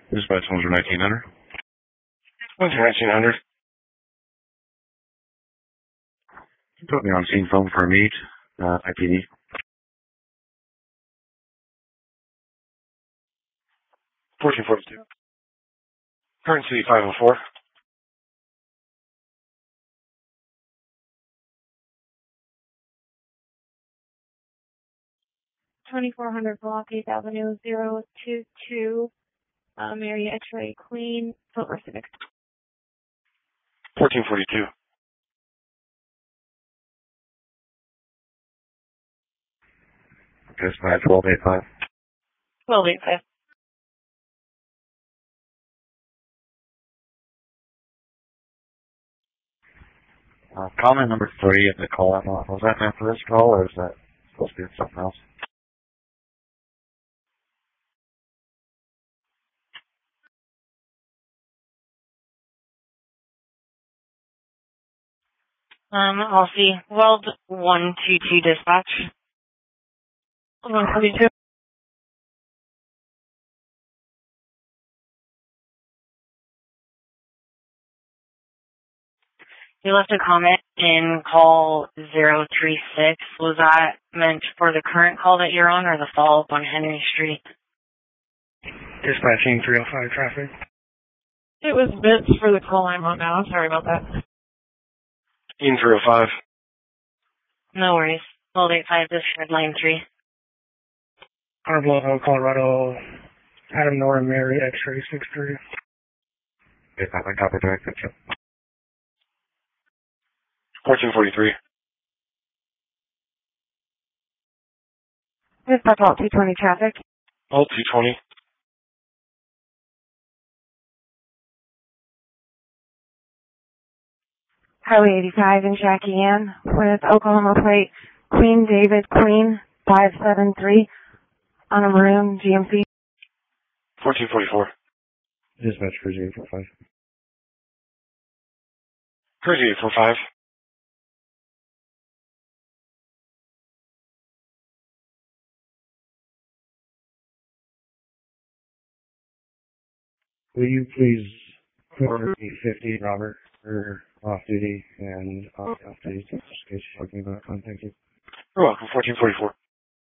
Dispatch 1900. 1900. Put me on scene phone for a meet. IPD. 1442. Current city 504. $2,400 block 8th Avenue 022. Area X-ray Queen, Silver Civic. 1442. Dispatch 1285. 1285. Comment number 3 of the call. Was that meant for this call, or is that supposed to be something else? I'll see. Weld 122 dispatch. 122. You left a comment in call 036. Was that meant for the current call that you're on or the follow-up on Henry Street? Dispatching 305 traffic. It was meant for the call I'm on now. I'm sorry about that. In 305. No worries. 1285, this is line 3. Honolulu, Colorado, Adam Nora Mary, X-ray 63. Okay, copy direct. 1443. Dispatch Alt 220 traffic. Alt 220. Highway 85 in Jackie Ann with Oklahoma plate Queen David Queen 573 on a maroon GMC. 1444. Dispatch Cruise 845. Cruise 845. Will you please order 850 Robert for off duty and off duty? Just in case you're talking about. Thank you. You're welcome. 1444.